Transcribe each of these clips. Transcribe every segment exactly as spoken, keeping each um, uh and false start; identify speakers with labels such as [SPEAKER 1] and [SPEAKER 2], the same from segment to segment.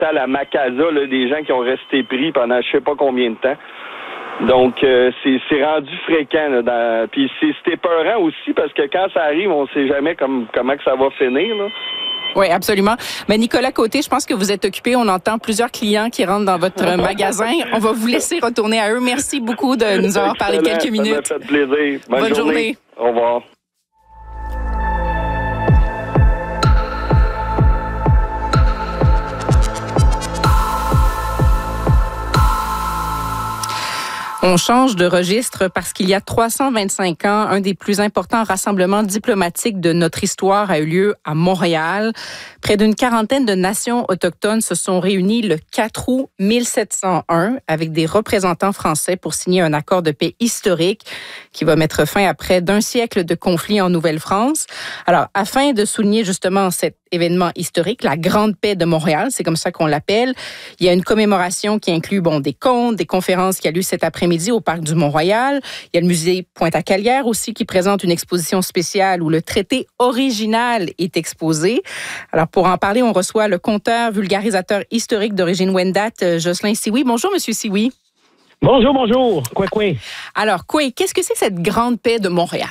[SPEAKER 1] à la Macasa, là, des gens qui ont resté pris pendant je sais pas combien de temps. Donc, euh, c'est, c'est rendu fréquent. Là, dans... Puis c'est, c'est épeurant aussi parce que quand ça arrive, on sait jamais comme, comment que ça va finir. Là.
[SPEAKER 2] Oui, absolument. Mais Nicolas Côté, je pense que vous êtes occupé. On entend plusieurs clients qui rentrent dans votre magasin. On va vous laisser retourner à eux. Merci beaucoup de nous avoir parlé quelques minutes.
[SPEAKER 1] Ça m'a fait plaisir. Bonne,
[SPEAKER 2] Bonne journée.
[SPEAKER 1] journée. Au revoir.
[SPEAKER 2] On change de registre parce qu'il y a trois cent vingt-cinq ans, un des plus importants rassemblements diplomatiques de notre histoire a eu lieu à Montréal. Près d'une quarantaine de nations autochtones se sont réunies le quatre août mille sept cent un avec des représentants français pour signer un accord de paix historique qui va mettre fin à près d'un siècle de conflits en Nouvelle-France. Alors, afin de souligner justement cet événement historique, la Grande Paix de Montréal, c'est comme ça qu'on l'appelle. Il y a une commémoration qui inclut bon des contes, des conférences qui a lieu cet après-midi au Parc du Mont-Royal. Il y a le musée Pointe-à-Calière aussi qui présente une exposition spéciale où le traité original est exposé. Alors, pour en parler, on reçoit le conteur, vulgarisateur historique d'origine Wendat, Jocelyn Sioui. Bonjour, Monsieur Sioui.
[SPEAKER 3] Bonjour, bonjour. Quoi, quoi.
[SPEAKER 2] Alors, quoi, qu'est-ce que c'est cette Grande Paix de Montréal?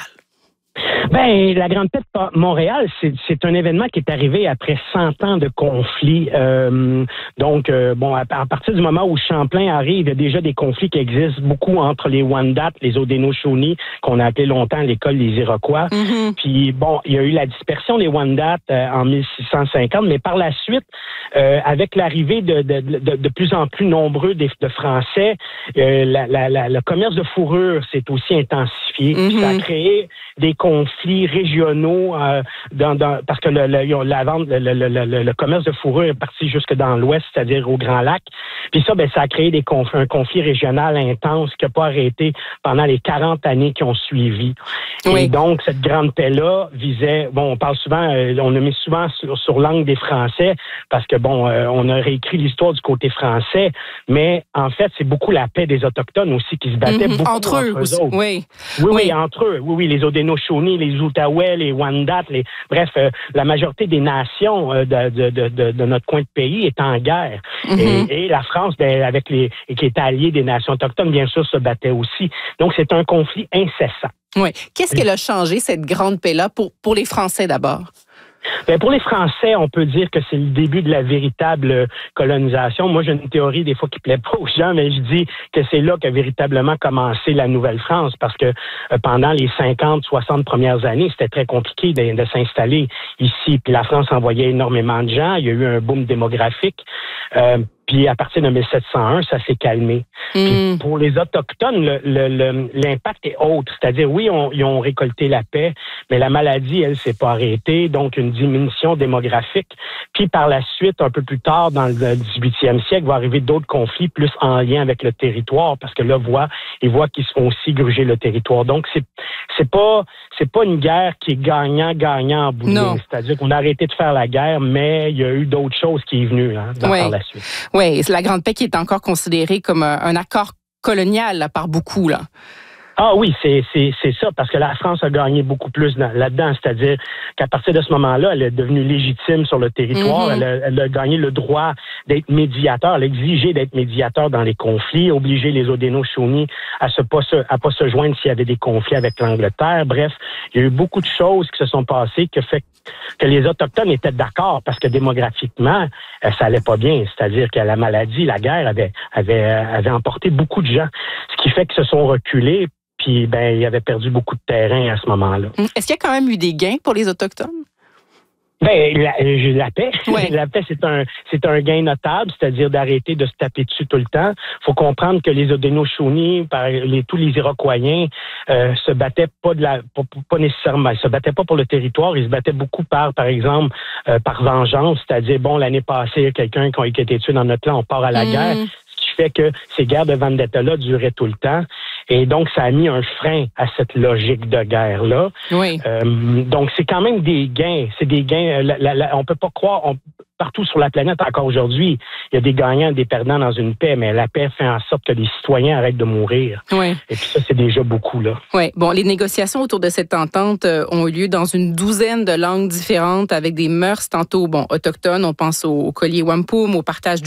[SPEAKER 3] Ben, la Grande Paix de Montréal, c'est, c'est un événement qui est arrivé après cent ans de conflits. Euh, donc, euh, bon, à, à partir du moment où Champlain arrive, il y a déjà des conflits qui existent beaucoup entre les Wendat, les Haudenosaunee, qu'on a appelé longtemps l'école des Iroquois. Mm-hmm. Puis, bon, il y a eu la dispersion des Wendat euh, en mille six cent cinquante, mais par la suite, euh, avec l'arrivée de, de, de, de plus en plus nombreux de, de Français, euh, la, la, la, le commerce de fourrure s'est aussi intensifié. Mm-hmm. Ça a créé des conflits régionaux euh, dans, dans, parce que le, le, la vente, le, le, le, le commerce de fourrure est parti jusque dans l'ouest, c'est-à-dire au Grand Lac. Puis ça, ben, ça a créé des conflits, un conflit régional intense qui n'a pas arrêté pendant les quarante années qui ont suivi. Oui. Et donc, cette grande paix-là visait, bon, on parle souvent, euh, on a mis souvent sur, sur l'angle des Français parce que, bon, euh, on a réécrit l'histoire du côté français, mais en fait, c'est beaucoup la paix des Autochtones aussi qui se battaient mm-hmm. beaucoup
[SPEAKER 2] entre, entre eux. Aussi.
[SPEAKER 3] Autres.
[SPEAKER 2] Oui.
[SPEAKER 3] Oui, oui, oui, entre eux. Oui, oui, les Haudenosaunee, les Outaouais, les Wendat, les... bref, euh, la majorité des nations euh, de, de, de, de, de notre coin de pays est en guerre. Mm-hmm. Et, et la France, ben, avec les, qui est alliée des nations autochtones, bien sûr, se battait aussi. Donc, c'est un conflit incessant.
[SPEAKER 2] Oui. Qu'est-ce qu'elle a changé, cette grande paix-là, pour, pour les Français d'abord?
[SPEAKER 3] Bien, pour les Français, on peut dire que c'est le début de la véritable colonisation. Moi, j'ai une théorie des fois qui plaît pas aux gens, mais je dis que c'est là qu'a véritablement commencé la Nouvelle-France parce que euh, pendant les cinquante, soixante premières années, c'était très compliqué de, de s'installer ici. Puis la France envoyait énormément de gens. Il y a eu un boom démographique. Euh, Puis à partir de mille sept cent un, ça s'est calmé. Mm. Puis pour les Autochtones, le, le, le, l'impact est autre. C'est-à-dire, oui, on, ils ont récolté la paix, mais la maladie, elle, s'est pas arrêtée. Donc, une diminution démographique. Puis par la suite, un peu plus tard, dans le dix-huitième siècle, va arriver d'autres conflits plus en lien avec le territoire, parce que là, voient, ils voient qu'ils se font aussi gruger le territoire. Donc, c'est, c'est pas, c'est pas une guerre qui est gagnant-gagnant en bout de ligne. C'est-à-dire qu'on a arrêté de faire la guerre, mais il y a eu d'autres choses qui est venues hein, dans,
[SPEAKER 2] ouais.
[SPEAKER 3] par la suite.
[SPEAKER 2] Oui, c'est la Grande Paix qui est encore considérée comme un, un accord colonial là, par beaucoup, là.
[SPEAKER 3] Ah oui, c'est, c'est, c'est ça, parce que la France a gagné beaucoup plus dans, là-dedans, c'est-à-dire qu'à partir de ce moment-là, elle est devenue légitime sur le territoire, mm-hmm. elle, a, elle a gagné le droit d'être médiateur, elle a exigé d'être médiateur dans les conflits, obliger les Haudenosaunee à se pas se, à pas se joindre s'il y avait des conflits avec l'Angleterre. Bref, il y a eu beaucoup de choses qui se sont passées qui fait que les Autochtones étaient d'accord parce que démographiquement, ça allait pas bien, c'est-à-dire que la maladie, la guerre avait, avait, avait emporté beaucoup de gens, ce qui fait qu'ils se sont reculés. Puis, ben, il avait perdu beaucoup de terrain à ce moment-là.
[SPEAKER 2] Est-ce qu'il y a quand même eu des gains pour les Autochtones?
[SPEAKER 3] Ben, la, la paix.
[SPEAKER 2] Ouais.
[SPEAKER 3] La paix, c'est un, c'est un gain notable, c'est-à-dire d'arrêter de se taper dessus tout le temps. Faut comprendre que les Haudenosaunee, par les, tous les Iroquois, euh, se battaient pas de la, pas, pas nécessairement, ils se battaient pas pour le territoire, ils se battaient beaucoup par, par exemple, euh, par vengeance, c'est-à-dire, bon, l'année passée, il y a quelqu'un qui a été tué dans notre clan, on part à la mmh. guerre. Ce qui fait que ces guerres de vendetta-là duraient tout le temps. Et donc, ça a mis un frein à cette logique de guerre-là.
[SPEAKER 2] Oui.
[SPEAKER 3] Euh, donc, c'est quand même des gains. C'est des gains. La, la, la, on peut pas croire... On, partout sur la planète, encore aujourd'hui, il y a des gagnants et des perdants dans une paix, mais la paix fait en sorte que les citoyens arrêtent de mourir.
[SPEAKER 2] Oui.
[SPEAKER 3] Et puis ça, c'est déjà beaucoup, là.
[SPEAKER 2] Oui. Bon, les négociations autour de cette entente euh, ont eu lieu dans une douzaine de langues différentes avec des mœurs tantôt, bon, autochtones. On pense au, au collier wampum, au partage du